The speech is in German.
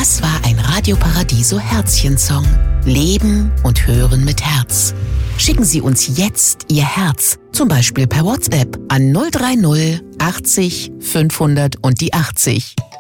Das war ein Radio Paradiso Herzchen-Song. Leben und hören mit Herz. Schicken Sie uns jetzt Ihr Herz, zum Beispiel per WhatsApp an 030 80 500 und die 80.